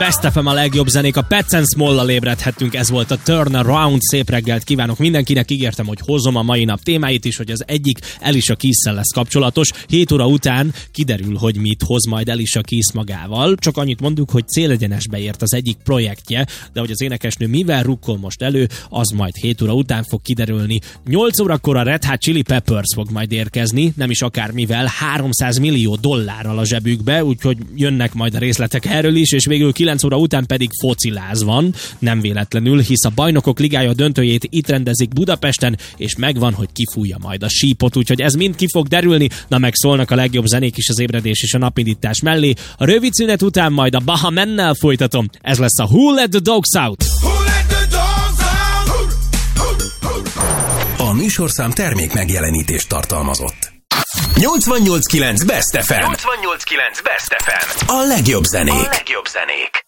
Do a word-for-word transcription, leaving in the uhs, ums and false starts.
Best ef em a legjobb zenék, a Pets and Small-lal ébredhettünk, ez volt a Turnaround. Szép reggelt kívánok mindenkinek, ígértem, hogy hozom a mai nap témáit is, hogy az egyik Alicia Keys-szel lesz kapcsolatos. hét óra után kiderül, hogy mit hoz majd Alicia Keys magával. Csak annyit mondjuk, hogy célegyenesbe ért az egyik projektje, de hogy az énekesnő mivel rukkol most elő, az majd hét óra után fog kiderülni. nyolc órakor a Red Hot Chili Peppers fog majd érkezni, nem is akármivel, háromszáz millió dollárral a zsebükbe, úgyhogy jönnek majd a részletek erről is, és végül kilenc óra után pedig fociláz van, nem véletlenül, hisz a Bajnokok Ligája döntőjét itt rendezik Budapesten, és megvan, hogy kifújja majd a sípot, úgyhogy ez mind ki fog derülni, na meg szólnak a legjobb zenék is az ébredés és a napindítás mellé. A rövid szünet után majd a Baha Mennel folytatom, ez lesz a Who Let the Dogs Out? A műsorszám termék megjelenítést tartalmazott. nyolcvannyolc kilenc Best ef em. nyolcvannyolc kilenc Best ef em. A legjobb zenék. A legjobb zenék.